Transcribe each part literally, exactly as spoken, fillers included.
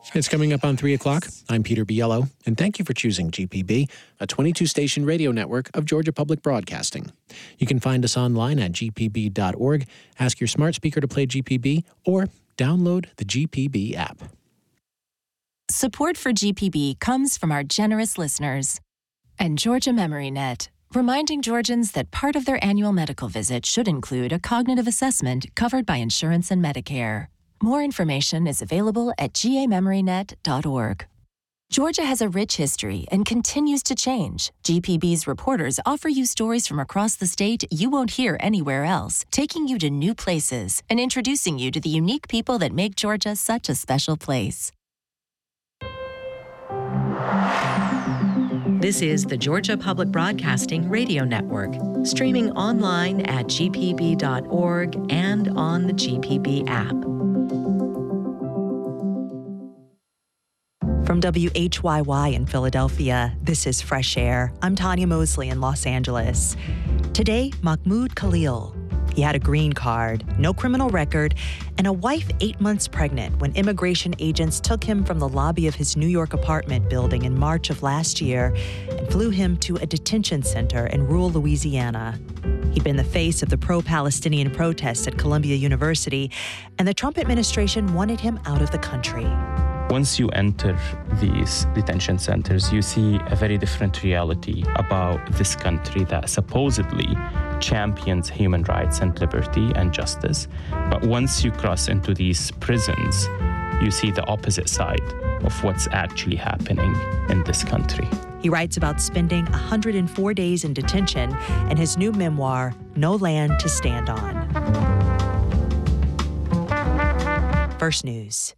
It's coming up on three o'clock. I'm Peter Biello, and thank you for choosing G P B, a twenty-two station radio network of Georgia Public Broadcasting. You can find us online at g p b dot org, ask your smart speaker to play G P B, or download the G P B app. Support for G P B comes from our generous listeners and Georgia MemoryNet, reminding Georgians that part of their annual medical visit should include a cognitive assessment covered by insurance and Medicare. More information is available at g a memory net dot org. Georgia has a rich history and continues to change. G P B's reporters offer you stories from across the state you won't hear anywhere else, taking you to new places and introducing you to the unique people that make Georgia such a special place. This is the Georgia Public Broadcasting Radio Network, streaming online at g p b dot org and on the G P B app. From W H Y Y in Philadelphia, this is Fresh Air. I'm Tanya Mosley in Los Angeles. Today, Mahmoud Khalil. He had a green card, no criminal record, and a wife eight months pregnant when immigration agents took him from the lobby of his New York apartment building in March of last year and flew him to a detention center in rural Louisiana. He'd been the face of the pro-Palestinian protests at Columbia University, and the Trump administration wanted him out of the country. Once you enter these detention centers, you see a very different reality about this country that supposedly champions human rights and liberty and justice. But once you cross into these prisons, you see the opposite side of what's actually happening in this country. He writes about spending one hundred four days in detention in his new memoir, No Land to Stand On. First News.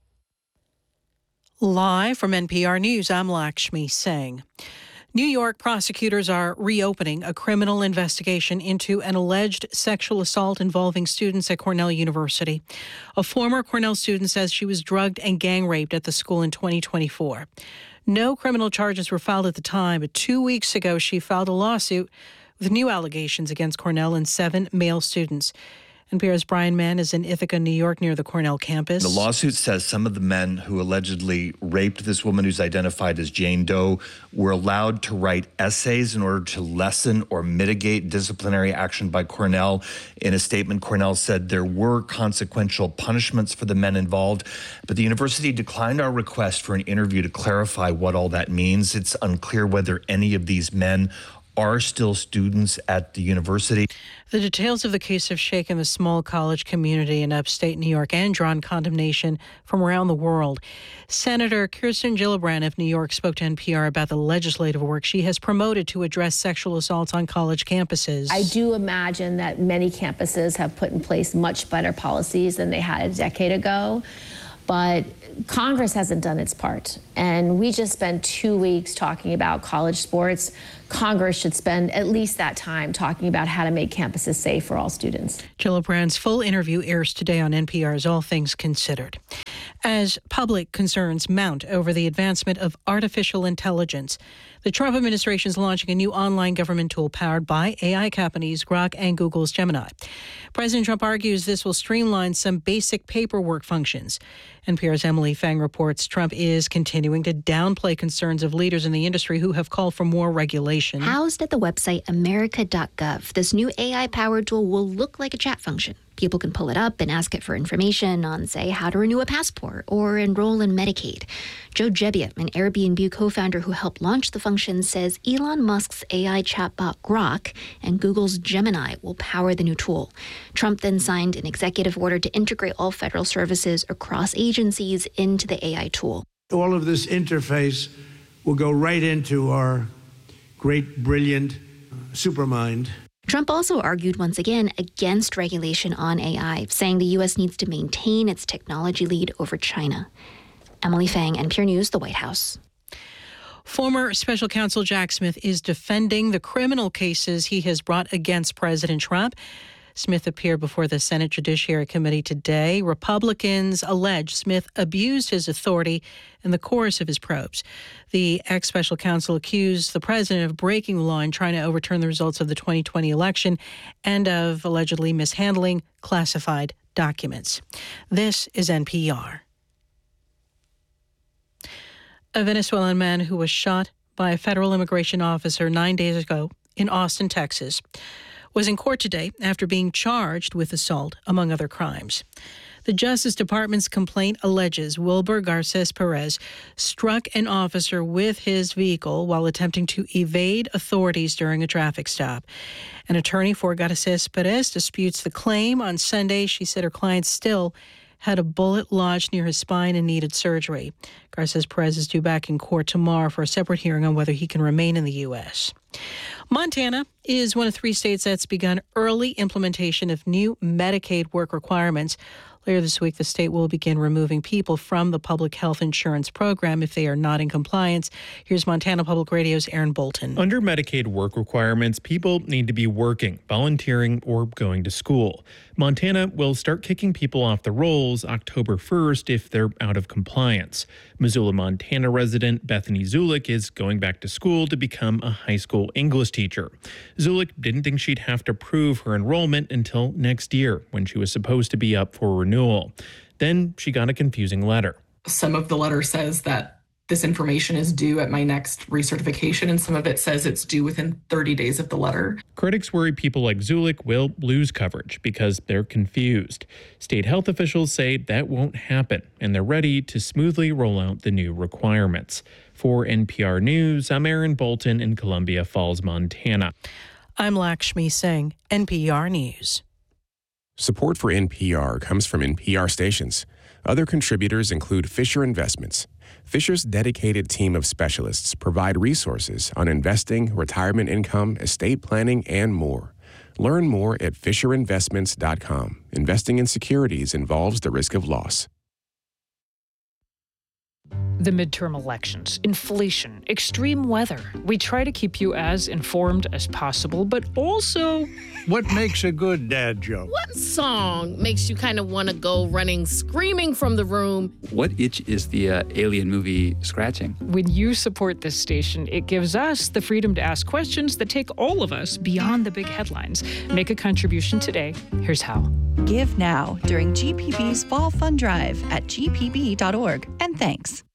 Live from N P R News, I'm Lakshmi Singh. New York prosecutors are reopening a criminal investigation into an alleged sexual assault involving students at Cornell University. A former Cornell student says she was drugged and gang raped at the school in twenty twenty-four. No criminal charges were filed at the time, but two weeks ago she filed a lawsuit with new allegations against Cornell and seven male students. N P R's Brian Mann is in Ithaca, New York, near the Cornell campus. The lawsuit says some of the men who allegedly raped this woman, who's identified as Jane Doe, were allowed to write essays in order to lessen or mitigate disciplinary action by Cornell. In a statement, Cornell said there were consequential punishments for the men involved, but the university declined our request for an interview to clarify what all that means. It's unclear whether any of these men are still students at the university. The details of the case have shaken the small college community in upstate New York and drawn condemnation from around the world. Senator Kirsten Gillibrand of New York spoke to N P R about the legislative work she has promoted to address sexual assaults on college campuses. I do imagine that many campuses have put in place much better policies than they had a decade ago, but Congress hasn't done its part. And we just spent two weeks talking about college sports. Congress should spend at least that time talking about how to make campuses safe for all students. Gillibrand's full interview airs today on N P R's All Things Considered. As public concerns mount over the advancement of artificial intelligence, the Trump administration is launching a new online government tool powered by A I companies Grok and Google's Gemini. President Trump argues this will streamline some basic paperwork functions. N P R's Emily Fang reports Trump is continuing to downplay concerns of leaders in the industry who have called for more regulation. Housed at the website america dot gov, this new A I-powered tool will look like a chat function. People can pull it up and ask it for information on, say, how to renew a passport or enroll in Medicaid. Joe Gebbia, an Airbnb co-founder who helped launch the function, says Elon Musk's A I chatbot Grok and Google's Gemini will power the new tool. Trump then signed an executive order to integrate all federal services across agencies into the A I tool. All of this interface will go right into our great, brilliant supermind. Trump also argued once again against regulation on A I, saying the U S needs to maintain its technology lead over China. Emily Fang, N P R News, the White House. Former Special Counsel Jack Smith is defending the criminal cases he has brought against President Trump. Smith appeared before the Senate Judiciary Committee today. Republicans allege Smith abused his authority in the course of his probes. The ex-special counsel accused the president of breaking the law and trying to overturn the results of the twenty twenty election and of allegedly mishandling classified documents. This is N P R. A Venezuelan man who was shot by a federal immigration officer nine days ago in Austin, Texas, was in court today after being charged with assault, among other crimes. The Justice Department's complaint alleges Wilber Garces Perez struck an officer with his vehicle while attempting to evade authorities during a traffic stop. An attorney for Garces Perez disputes the claim. On Sunday, she said her client still had a bullet lodged near his spine and needed surgery. Garces Perez is due back in court tomorrow for a separate hearing on whether he can remain in the U S. Montana is one of three states that's begun early implementation of new Medicaid work requirements. Later this week, the state will begin removing people from the public health insurance program if they are not in compliance. Here's Montana Public Radio's Aaron Bolton. Under Medicaid work requirements, people need to be working, volunteering, or going to school. Montana will start kicking people off the rolls October first if they're out of compliance. Missoula, Montana resident Bethany Zulik is going back to school to become a high school English teacher. Zulik didn't think she'd have to prove her enrollment until next year, when she was supposed to be up for renewal. Then she got a confusing letter. Some of the letter says that this information is due at my next recertification, and some of it says it's due within thirty days of the letter. Critics worry people like Zulik will lose coverage because they're confused. State health officials say that won't happen, and they're ready to smoothly roll out the new requirements. For N P R News, I'm Aaron Bolton in Columbia Falls, Montana. I'm Lakshmi Singh, N P R News. Support for N P R comes from N P R stations. Other contributors include Fisher Investments. Fisher's dedicated team of specialists provide resources on investing, retirement income, estate planning, and more. Learn more at fisher investments dot com. Investing in securities involves the risk of loss. The midterm elections, inflation, extreme weather. We try to keep you as informed as possible, but also... What makes a good dad joke? What song makes you kind of want to go running, screaming from the room? What itch is the uh, Alien movie scratching? When you support this station, it gives us the freedom to ask questions that take all of us beyond the big headlines. Make a contribution today. Here's how. Give now during G P B's Fall Fund Drive at g p b dot org. And thanks.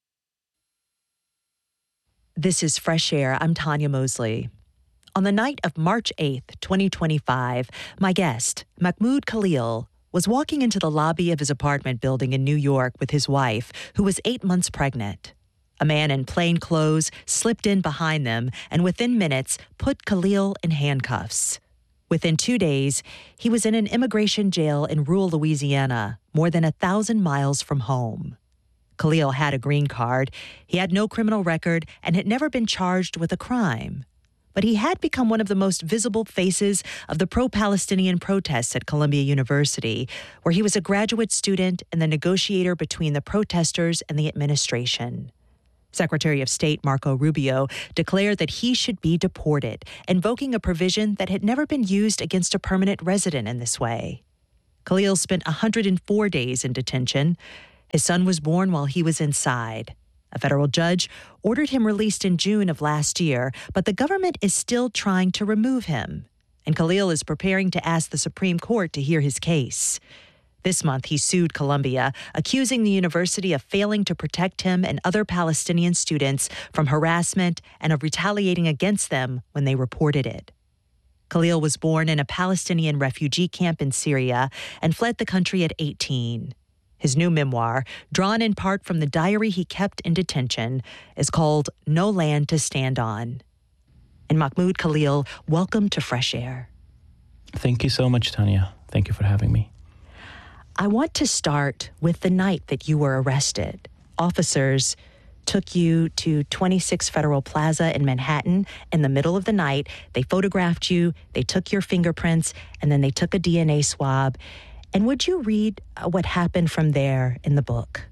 This is Fresh Air. I'm Tanya Mosley. On the night of March eighth, twenty twenty-five, my guest, Mahmoud Khalil, was walking into the lobby of his apartment building in New York with his wife, who was eight months pregnant. A man in plain clothes slipped in behind them and within minutes put Khalil in handcuffs. Within two days, he was in an immigration jail in rural Louisiana, more than a thousand miles from home. Khalil had a green card. He had no criminal record and had never been charged with a crime. But he had become one of the most visible faces of the pro-Palestinian protests at Columbia University, where he was a graduate student and the negotiator between the protesters and the administration. Secretary of State Marco Rubio declared that he should be deported, invoking a provision that had never been used against a permanent resident in this way. Khalil spent one hundred four days in detention. His son was born while he was inside. A federal judge ordered him released in June of last year, but the government is still trying to remove him. And Khalil is preparing to ask the Supreme Court to hear his case. This month, he sued Columbia, accusing the university of failing to protect him and other Palestinian students from harassment and of retaliating against them when they reported it. Khalil was born in a Palestinian refugee camp in Syria and fled the country at eighteen. His new memoir, drawn in part from the diary he kept in detention, is called No Land to Stand On. And Mahmoud Khalil, welcome to Fresh Air. Thank you so much, Tanya. Thank you for having me. I want to start with the night that you were arrested. Officers took you to twenty-six Federal Plaza in Manhattan in the middle of the night. They photographed you, they took your fingerprints, and then they took a D N A swab. And would you read what happened from there in the book?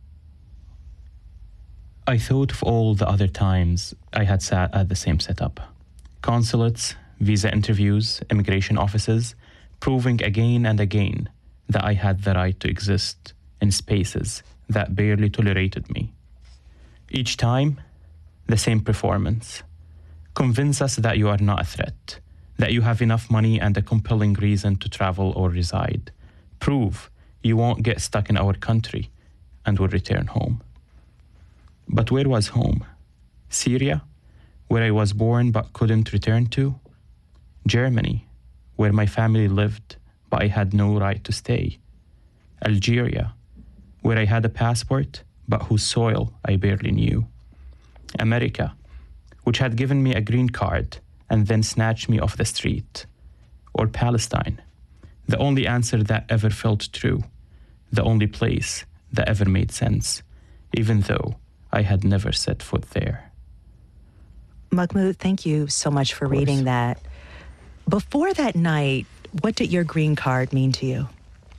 I thought of all the other times I had sat at the same setup. Consulates, visa interviews, immigration offices, proving again and again that I had the right to exist in spaces that barely tolerated me. Each time, the same performance. Convince us that you are not a threat, that you have enough money and a compelling reason to travel or reside. Prove you won't get stuck in our country and will return home. But where was home? Syria, where I was born but couldn't return to? Germany, where my family lived but I had no right to stay? Algeria, where I had a passport but whose soil I barely knew? America, which had given me a green card and then snatched me off the street? Or Palestine, the only answer that ever felt true, the only place that ever made sense, even though I had never set foot there. Mahmoud, thank you so much for reading that. Before that night, what did your green card mean to you?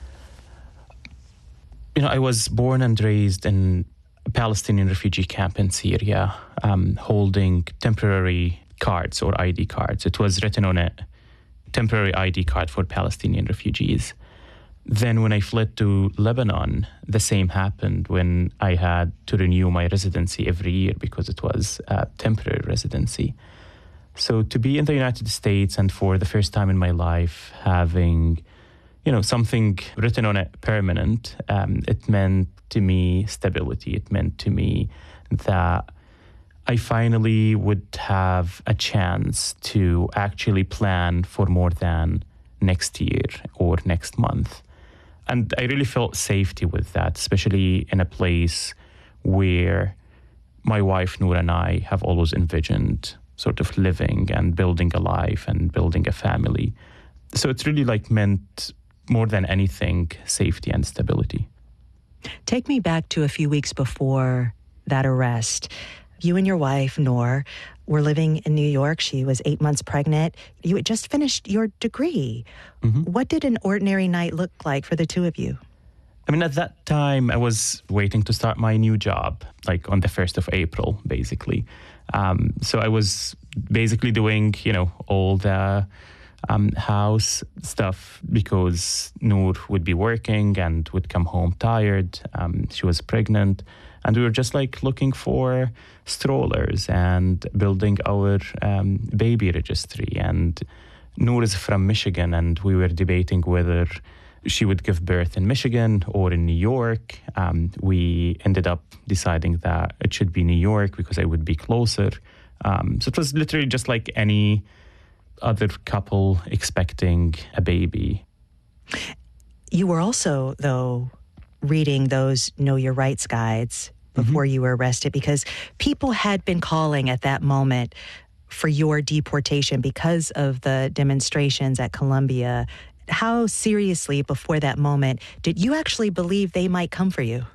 You know, I was born and raised in a Palestinian refugee camp in Syria, um, holding temporary cards or I D cards. It was written on it, temporary I D card for Palestinian refugees. Then when I fled to Lebanon, the same happened when I had to renew my residency every year because it was a temporary residency. So to be in the United States and for the first time in my life having, you know, something written on it permanent, um, it meant to me stability. It meant to me that I finally would have a chance to actually plan for more than next year or next month. And I really felt safety with that, especially in a place where my wife, Noor, and I have always envisioned sort of living and building a life and building a family. So it's really like meant more than anything, safety and stability. Take me back to a few weeks before that arrest. You and your wife, Noor, were living in New York. She was eight months pregnant. You had just finished your degree. Mm-hmm. What did an ordinary night look like for the two of you? I mean, at that time, I was waiting to start my new job, like on the first of April, basically. Um, so I was basically doing, you know, all the um, house stuff because Noor would be working and would come home tired. Um, she was pregnant. And we were just like looking for strollers and building our um, baby registry. And Noor is from Michigan, and we were debating whether she would give birth in Michigan or in New York. Um, we ended up deciding that it should be New York because I would be closer. Um, so it was literally just like any other couple expecting a baby. You were also, though, reading those Know Your Rights guides before mm-hmm. you were arrested, because people had been calling at that moment for your deportation because of the demonstrations at Columbia. How seriously, before that moment, did you actually believe they might come for you?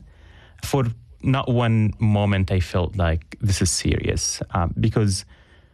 For not one moment I felt like this is serious, um, because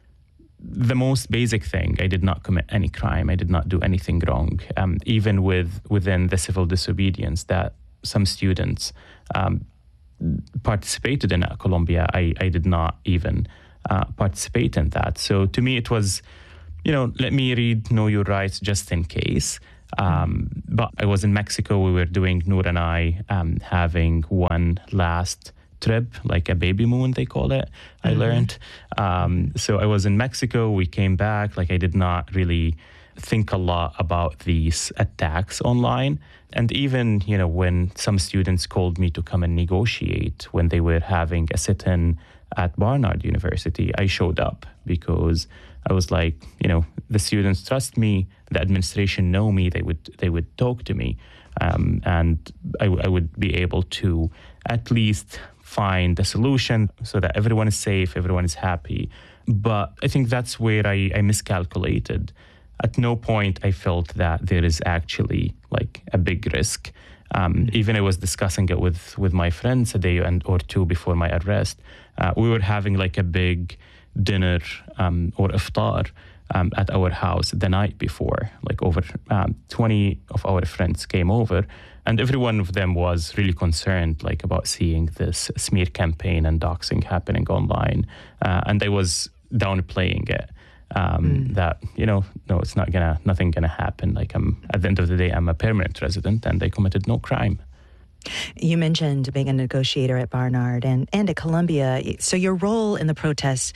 the most basic thing, I did not commit any crime. I did not do anything wrong. Um, even with within the civil disobedience that some students um, participated in at Columbia, I, I did not even uh, participate in that. So to me, it was, you know, let me read Know Your Rights just in case. Um, but I was in Mexico. We were doing, Noor and I, um, having one last trip, like a baby moon, they call it, I mm-hmm. learned. Um, so I was in Mexico. We came back. Like I did not really think a lot about these attacks online. And even, you know, when some students called me to come and negotiate when they were having a sit-in at Barnard University, I showed up because I was like, you know, the students trust me, the administration know me, they would they would talk to me, um, and I, I would be able to at least find a solution so that everyone is safe, everyone is happy. But I think that's where I, I miscalculated. At no point I felt that there is actually like a big risk. Um, mm-hmm. Even I was discussing it with, with my friends a day and or two before my arrest. Uh, we were having like a big dinner um, or iftar um, at our house the night before. Like over um, twenty of our friends came over, and every one of them was really concerned like about seeing this smear campaign and doxing happening online. Uh, and I was downplaying it. Um, mm. That, you know, no, it's not gonna, nothing gonna happen. Like I'm, at the end of the day, I'm a permanent resident and I committed no crime. You mentioned being a negotiator at Barnard and, and at Columbia. So your role in the protests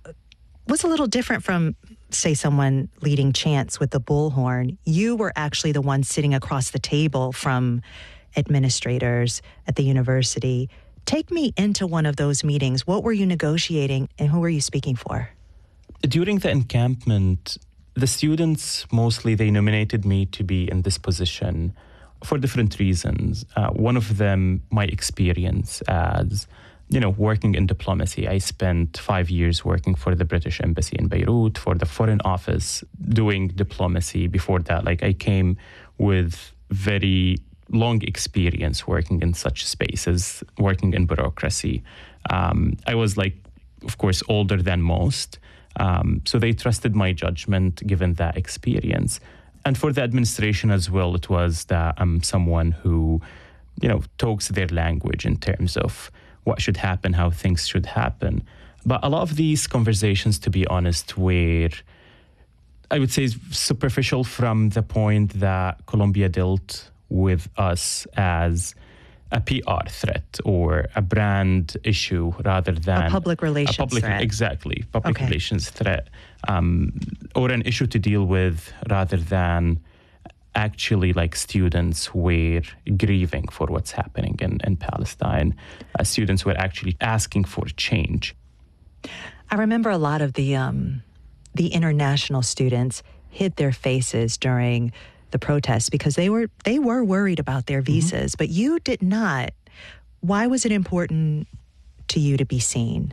was a little different from, say, someone leading chants with the bullhorn. You were actually the one sitting across the table from administrators at the university. Take me into one of those meetings. What were you negotiating and who were you speaking for? During the encampment, the students, mostly, they nominated me to be in this position for different reasons. Uh, one of them, my experience as, you know, working in diplomacy. I spent five years working for the British Embassy in Beirut, for the Foreign Office, doing diplomacy. Before that, like, I came with very long experience working in such spaces, working in bureaucracy. Um, I was, like, of course, older than most. Um, so they trusted my judgment given that experience. And for the administration as well, it was that I'm someone who, you know, talks their language in terms of what should happen, how things should happen. But a lot of these conversations, to be honest, were, I would say, superficial from the point that Colombia dealt with us as a P R threat or a brand issue rather than a public relations a public, threat. Exactly, public Okay. relations threat, um, or an issue to deal with rather than actually like students were grieving for what's happening in, in Palestine. Uh, students were actually asking for change. I remember a lot of the um, the international students hid their faces during the protests because they were they were worried about their visas, mm-hmm. but you did not. Why was it important to you to be seen?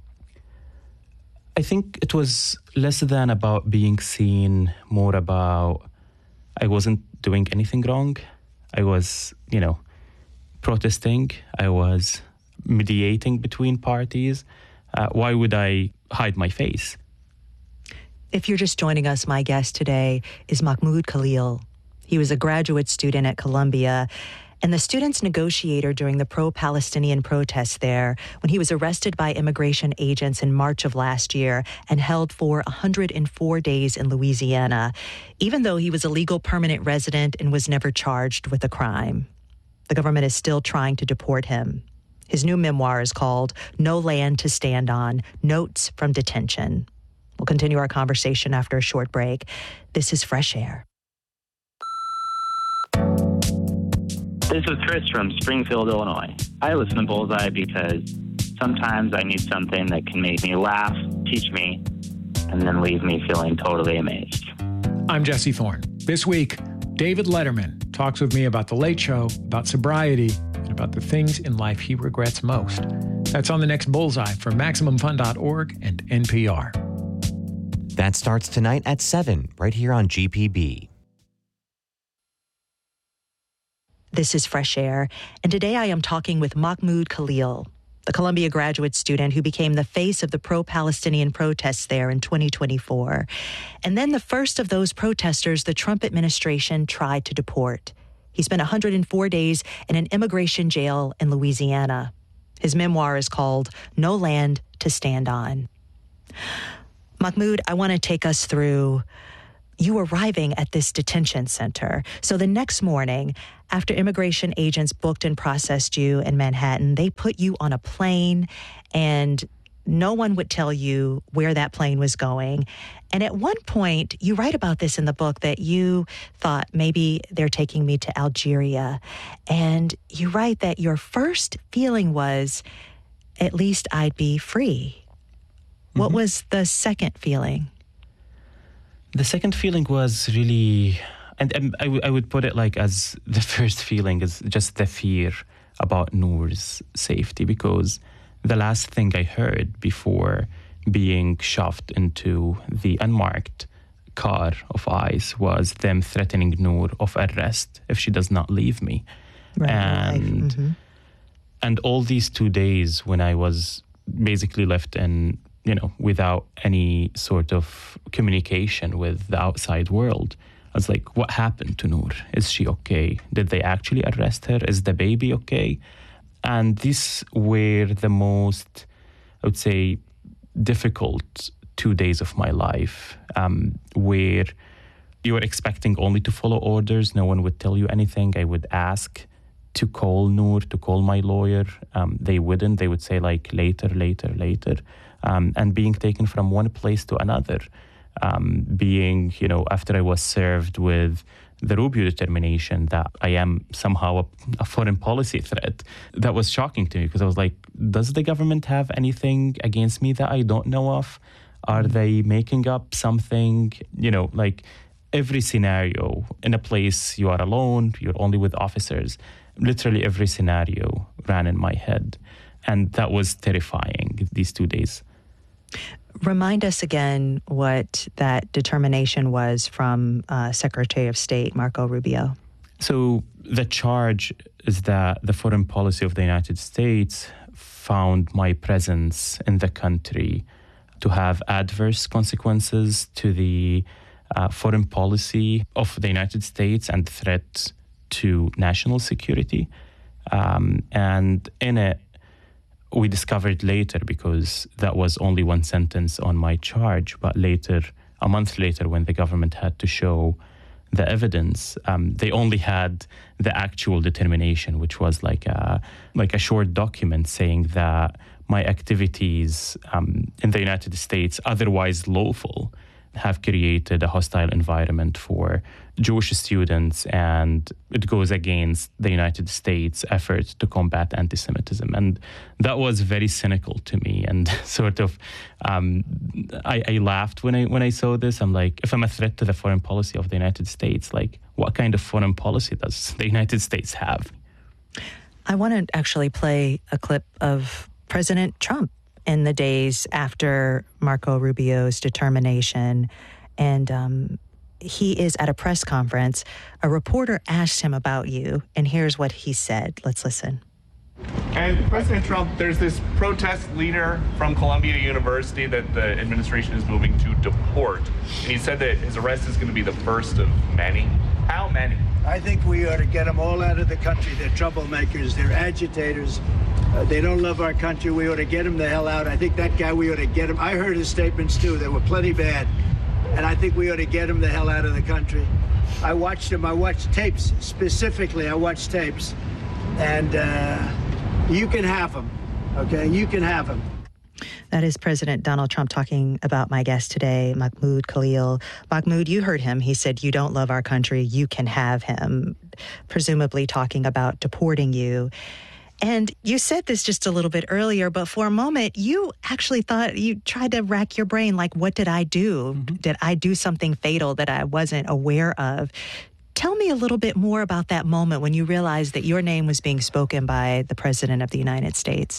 I think it was less than about being seen, more about I wasn't doing anything wrong. I was, you know, protesting. I was mediating between parties. Uh, why would I hide my face? If you're just joining us, my guest today is Mahmoud Khalil. He was a graduate student at Columbia and the students' negotiator during the pro-Palestinian protests there when he was arrested by immigration agents in March of last year and held for one hundred four days in Louisiana, even though he was a legal permanent resident and was never charged with a crime. The government is still trying to deport him. His new memoir is called No Land to Stand On, Notes from Detention. We'll continue our conversation after a short break. This is Fresh Air. This is Chris from Springfield, Illinois. I listen to Bullseye because sometimes I need something that can make me laugh, teach me, and then leave me feeling totally amazed. I'm Jesse Thorne. This week, David Letterman talks with me about The Late Show, about sobriety, and about the things in life he regrets most. That's on the next Bullseye from Maximum Fun dot org and N P R. That starts tonight at seven, right here on G P B. This is Fresh Air, and today I am talking with Mahmoud Khalil, the Columbia graduate student who became the face of the pro-Palestinian protests there in twenty twenty-four. And then the first of those protesters the Trump administration tried to deport. He spent one hundred four days in an immigration jail in Louisiana. His memoir is called No Land to Stand On. Mahmoud, I want to take us through you arriving at this detention center. So the next morning, after immigration agents booked and processed you in Manhattan, they put you on a plane and no one would tell you where that plane was going. And at one point, you write about this in the book that you thought maybe they're taking me to Algeria. And you write that your first feeling was, at least I'd be free. Mm-hmm. What was the second feeling? The second feeling was really, and, and I, w- I would put it like as the first feeling is just the fear about Noor's safety, because the last thing I heard before being shoved into the unmarked car of ICE was them threatening Noor of arrest if she does not leave me. Right, and mm-hmm. and all these two days when I was basically left in, you know, without any sort of communication with the outside world. I was like, what happened to Noor? Is she okay? Did they actually arrest her? Is the baby okay? And these were the most, I would say, difficult two days of my life, um, where you were expecting only to follow orders. No one would tell you anything. I would ask to call Noor, to call my lawyer. Um, they wouldn't. They would say like later, later, later. Um, and being taken from one place to another, um, being, you know, after I was served with the Rubio determination that I am somehow a, a foreign policy threat, that was shocking to me because I was like, does the government have anything against me that I don't know of? Are they making up something? You know, like every scenario in a place you are alone, you're only with officers. Literally every scenario ran in my head. And that was terrifying these two days. Remind us again what that determination was from uh, Secretary of State Marco Rubio. So the charge is that the foreign policy of the United States found my presence in the country to have adverse consequences to the uh, foreign policy of the United States and threat to national security. Um, and in it, we discovered later, because that was only one sentence on my charge, but later, a month later, when the government had to show the evidence, um, they only had the actual determination, which was like a, like a short document saying that my activities um, in the United States, otherwise lawful, have created a hostile environment for Jewish students, and it goes against the United States' efforts to combat anti-Semitism. And that was very cynical to me, and sort of, um, I, I laughed when I when I saw this. I'm like, if I'm a threat to the foreign policy of the United States, like, what kind of foreign policy does the United States have? I want to actually play a clip of President Trump in the days after Marco Rubio's determination. And um, he is at a press conference. A reporter asked him about you, and here's what he said. Let's listen. And President Trump, there's this protest leader from Columbia University that the administration is moving to deport. And he said that his arrest is going to be the first of many. How many? I think we ought to get them all out of the country. They're troublemakers. They're agitators. Uh, they don't love our country. We ought to get him the hell out. I think that guy, we ought to get him. I heard his statements, too. They were plenty bad. And I think we ought to get him the hell out of the country. I watched him. I watched tapes. Specifically, I watched tapes. And uh, you can have him, okay? You can have him. That is President Donald Trump talking about my guest today, Mahmoud Khalil. Mahmoud, you heard him. He said, you don't love our country, you can have him, presumably talking about deporting you. And you said this just a little bit earlier, but for a moment, you actually thought, you tried to rack your brain, like, what did I do? Mm-hmm. Did I do something fatal that I wasn't aware of? Tell me a little bit more about that moment when you realized that your name was being spoken by the President of the United States.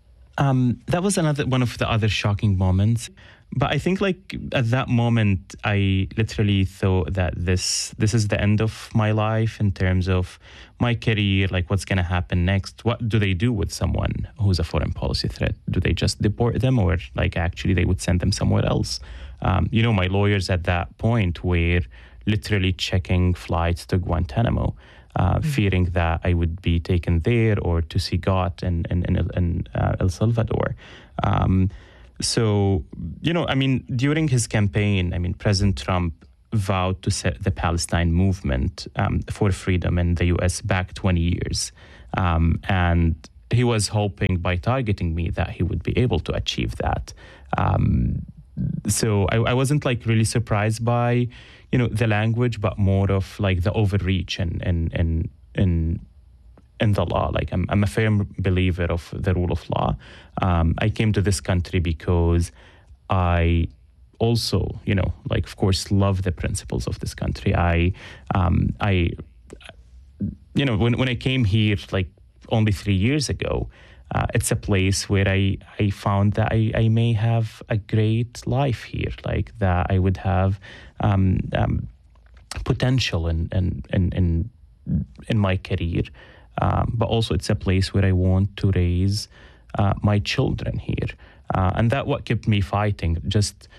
Um, that was another one of the other shocking moments. But I think, like, at that moment, I literally thought that this this is the end of my life in terms of my career, like, what's going to happen next? What do they do with someone who's a foreign policy threat? Do they just deport them, or, like, actually they would send them somewhere else? Um, you know, my lawyers at that point were literally checking flights to Guantanamo, uh, mm-hmm. fearing that I would be taken there or to Sigat in, in, in, in uh, El Salvador. Um, so, you know, I mean, during his campaign, I mean, President Trump vowed to set the Palestine movement um, for freedom in the U S back twenty years. Um, and he was hoping by targeting me that he would be able to achieve that. Um, so I, I wasn't, like, really surprised by, you know, the language, but more of, like, the overreach and in, in, in, in the law. Like, I'm, I'm a firm believer of the rule of law. Um, I came to this country because I also, you know, like, of course, love the principles of this country. I, um, I, you know, when, when I came here, like, only three years ago, uh, it's a place where I, I found that I, I may have a great life here, like, that I would have um, um, potential in, in, in, in, in my career. Um, but also it's a place where I want to raise uh, my children here. Uh, and that what kept me fighting, just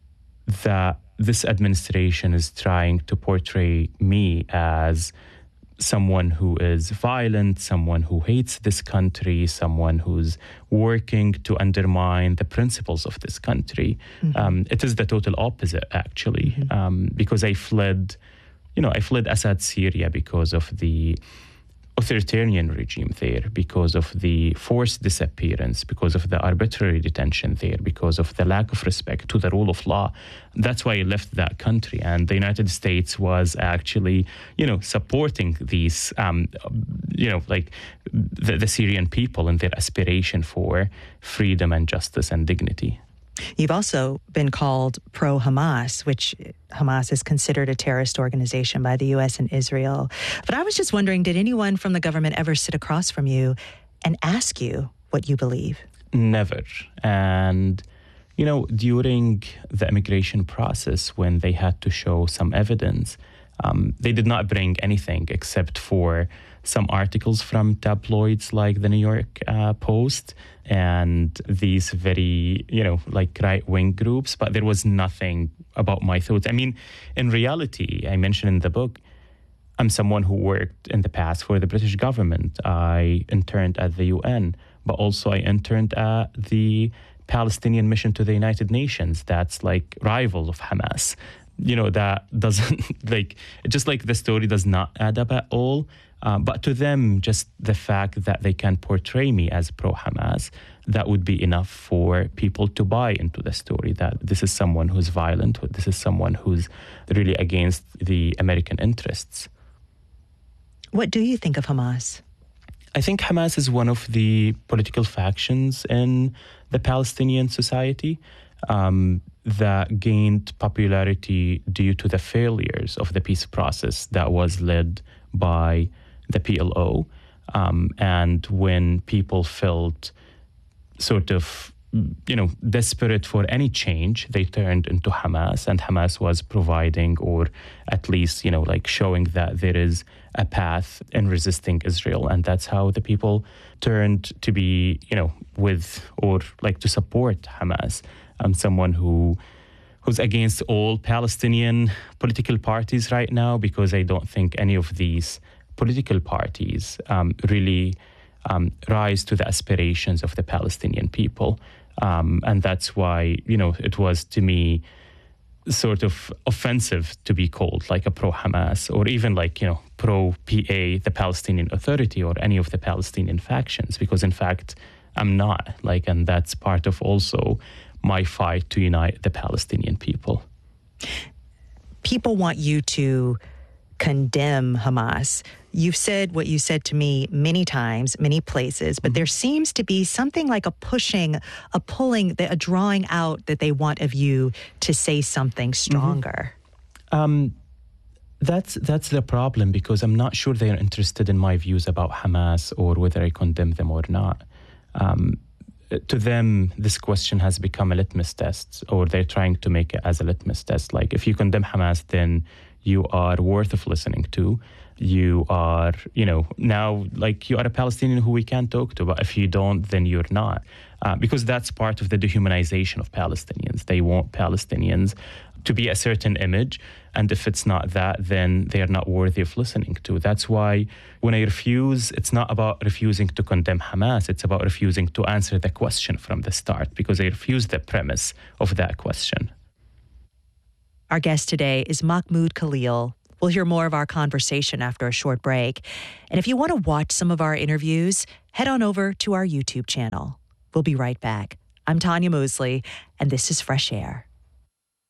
that this administration is trying to portray me as someone who is violent, someone who hates this country, someone who's working to undermine the principles of this country. Mm-hmm. Um, it is the total opposite, actually, mm-hmm. um, because I fled, you know, I fled Assad Syria because of the authoritarian regime there, because of the forced disappearance, because of the arbitrary detention there, because of the lack of respect to the rule of law. That's why I left that country. And the United States was actually, you know, supporting these, um, you know, like the, the Syrian people and their aspiration for freedom and justice and dignity. You've also been called pro-Hamas, which Hamas is considered a terrorist organization by the U S and Israel. But I was just wondering, did anyone from the government ever sit across from you and ask you what you believe? Never. And, you know, during the immigration process, when they had to show some evidence, um, they did not bring anything except for some articles from tabloids like the New York uh, Post and these very, you know, like right-wing groups, but there was nothing about my thoughts. I mean, in reality, I mentioned in the book, I'm someone who worked in the past for the British government. I interned at the U N, but also I interned at the Palestinian mission to the United Nations. That's like rival of Hamas. You know, that doesn't, like, just like the story does not add up at all. Uh, but to them, just the fact that they can portray me as pro-Hamas, that would be enough for people to buy into the story, that this is someone who's violent, this is someone who's really against the American interests. What do you think of Hamas? I think Hamas is one of the political factions in the Palestinian society um, that gained popularity due to the failures of the peace process that was led by the P L O. Um, and when people felt sort of, you know, desperate for any change, they turned into Hamas, and Hamas was providing, or at least, you know, like showing that there is a path in resisting Israel. And that's how the people turned to be, you know, with, or like to support Hamas. I'm someone who who's against all Palestinian political parties right now, because I don't think any of these political parties um, really um, rise to the aspirations of the Palestinian people. Um, and that's why, you know, it was to me sort of offensive to be called like a pro-Hamas, or even like, you know, pro-P A, the Palestinian Authority, or any of the Palestinian factions, because in fact, I'm not. Like, and that's part of also my fight to unite the Palestinian people. People want you to condemn Hamas. You've said what you said to me many times, many places, but there seems to be something like a pushing, a pulling, a drawing out that they want of you to say something stronger. Mm-hmm. Um, that's that's the problem, because I'm not sure they're interested in my views about Hamas or whether I condemn them or not. Um, to them, this question has become a litmus test, or they're trying to make it as a litmus test. Like, if you condemn Hamas, then you are worth of listening to. You are, you know, now, like, you are a Palestinian who we can talk to, but if you don't, then you're not. Uh, because that's part of the dehumanization of Palestinians. They want Palestinians to be a certain image, and if it's not that, then they are not worthy of listening to. That's why when I refuse, it's not about refusing to condemn Hamas, it's about refusing to answer the question from the start, because I refuse the premise of that question. Our guest today is Mahmoud Khalil. We'll hear more of our conversation after a short break. And if you want to watch some of our interviews, head on over to our YouTube channel. We'll be right back. I'm Tanya Mosley, and this is Fresh Air.